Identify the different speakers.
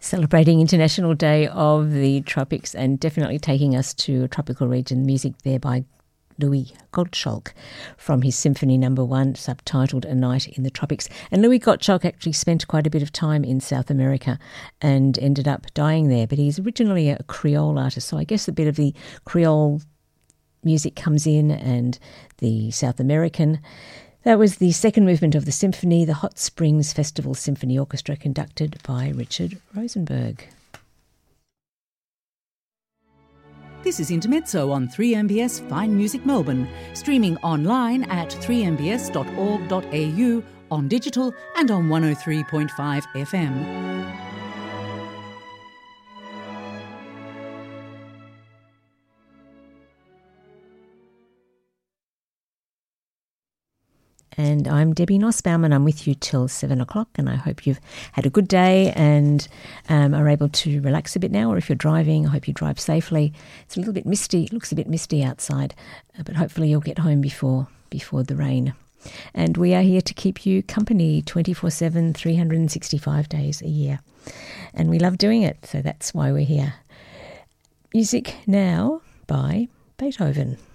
Speaker 1: Celebrating International Day of the Tropics and definitely taking us to a tropical region. Music there by Louis Gottschalk from his Symphony No. 1, subtitled A Night in the Tropics. And Louis Gottschalk actually spent quite a bit of time in South America and ended up dying there. But he's originally a Creole artist, so I guess a bit of the Creole music comes in and the South American. That was the second movement of the symphony, the Hot Springs Festival Symphony Orchestra, conducted by Richard Rosenberg.
Speaker 2: This is Intermezzo on 3MBS Fine Music Melbourne, streaming online at 3mbs.org.au, on digital and on 103.5 FM.
Speaker 1: And I'm Debbie Nussbaum, and I'm with you till 7 o'clock, and I hope you've had a good day and are able to relax a bit now, or if you're driving, I hope you drive safely. It's a little bit misty, it looks a bit misty outside, but hopefully you'll get home before the rain. And we are here to keep you company 24/7, 365 days a year. And we love doing it, so that's why we're here. Music now by Beethoven.